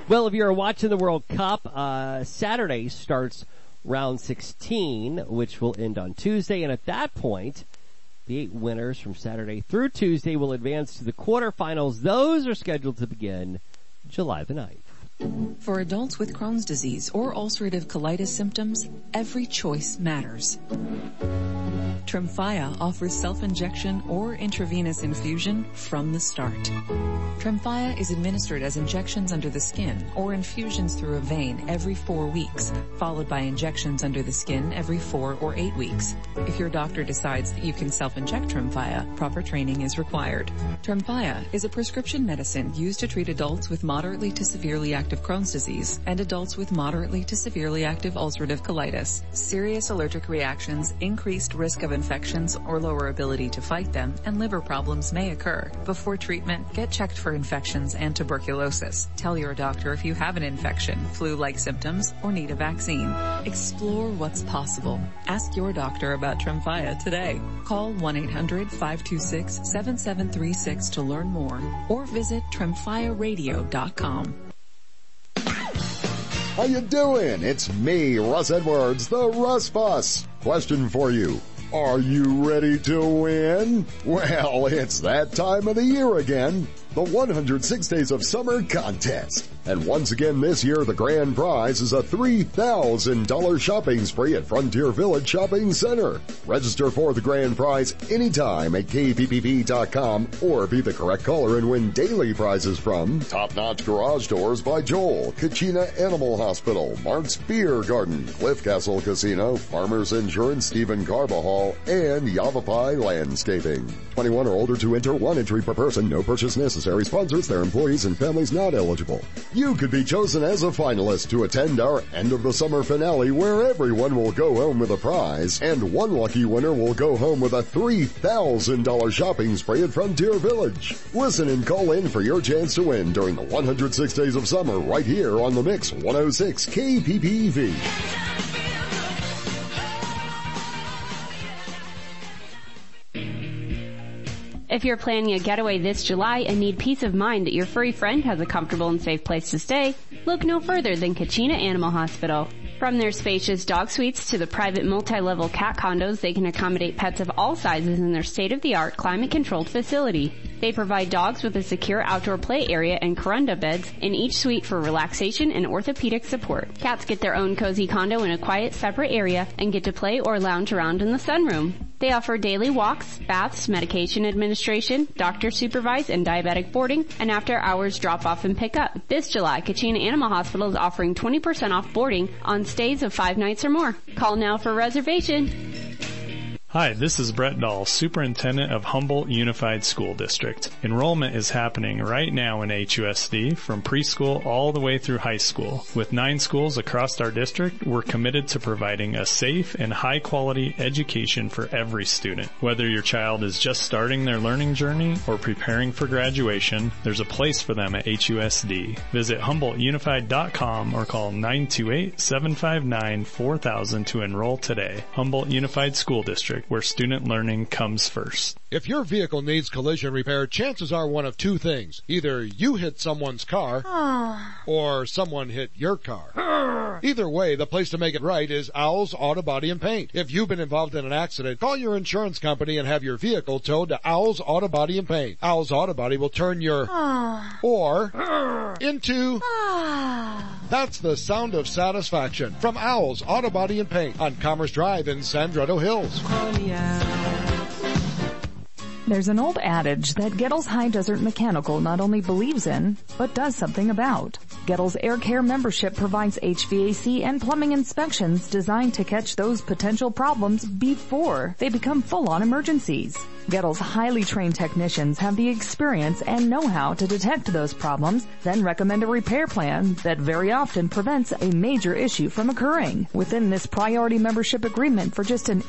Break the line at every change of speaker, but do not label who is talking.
Well, if you're watching the World Cup, Saturday starts round 16, which will end on Tuesday. And at that point, the 8 winners from Saturday through Tuesday will advance to the quarterfinals. Those are scheduled to begin July the 9th.
For adults with Crohn's disease or ulcerative colitis symptoms, every choice matters. Tremfya offers self-injection or intravenous infusion from the start. Tremfya is administered as injections under the skin or infusions through a vein every 4 weeks, followed by injections under the skin every 4 or 8 weeks. If your doctor decides that you can self-inject Tremfya, proper training is required. Tremfya is a prescription medicine used to treat adults with moderately to severely active Crohn's disease and adults with moderately to severely active ulcerative colitis. Serious allergic reactions, increased risk of infections or lower ability to fight them, and liver problems may occur. Before treatment, get checked for infections and tuberculosis. Tell your doctor if you have an infection, flu-like symptoms, or need a vaccine. Explore what's possible. Ask your doctor about Tremfya today. Call 1-800-526-7736 to learn more or visit tremfyaradio.com.
How you doing? It's me, Russ Edwards, the Russ Bus. Question for you. Are you ready to win? Well, it's that time of the year again. The 106 Days of Summer Contest. And once again this year, the grand prize is a $3,000 shopping spree at Frontier Village Shopping Center. Register for the grand prize anytime at kppp.com or be the correct caller and win daily prizes from Top Notch Garage Doors by Joel, Kachina Animal Hospital, Mark's Beer Garden, Cliff Castle Casino, Farmers Insurance, Stephen Carbajal, and Yavapai Landscaping. 21 or older to enter, 1 entry per person, no purchase necessary. Sponsors, their employees, and families not eligible. You could be chosen as a finalist to attend our end of the summer finale where everyone will go home with a prize and one lucky winner will go home with a $3,000 shopping spree at Frontier Village. Listen and call in for your chance to win during the 106 Days of Summer right here on the Mix 106 KPPV.
If you're planning a getaway this July and need peace of mind that your furry friend has a comfortable and safe place to stay, look no further than Kachina Animal Hospital. From their spacious dog suites to the private multi-level cat condos, they can accommodate pets of all sizes in their state-of-the-art climate-controlled facility. They provide dogs with a secure outdoor play area and Corunda beds in each suite for relaxation and orthopedic support. Cats get their own cozy condo in a quiet, separate area and get to play or lounge around in the sunroom. They offer daily walks, baths, medication administration, doctor-supervised and diabetic boarding, and after-hours drop-off and pick-up. This July, Kachina Animal Hospital is offering 20% off boarding on stays of 5 nights or more. Call now for a reservation.
Hi, this is Brett Dahl, Superintendent of Humboldt Unified School District. Enrollment is happening right now in HUSD from preschool all the way through high school. With 9 schools across our district, we're committed to providing a safe and high-quality education for every student. Whether your child is just starting their learning journey or preparing for graduation, there's a place for them at HUSD. Visit HumboldtUnified.com or call 928-759-4000 to enroll today. Humboldt Unified School District, where student learning comes first.
If your vehicle needs collision repair, chances are one of 2 things. Either you hit someone's car, or someone hit your car. Either way, the place to make it right is Owl's Auto Body and Paint. If you've been involved in an accident, call your insurance company and have your vehicle towed to Owl's Auto Body and Paint. Owl's Auto Body will turn your or into That's the sound of satisfaction from Owl's Auto Body and Paint on Commerce Drive in Sandretto Hills.
There's an old adage that Gettle's High Desert Mechanical not only believes in, but does something about. Gettle's Air Care membership provides HVAC and plumbing inspections designed to catch those potential problems before they become full-on emergencies. Gettle's highly trained technicians have the experience and know-how to detect those problems, then recommend a repair plan that very often prevents a major issue from occurring. Within this priority membership agreement for just an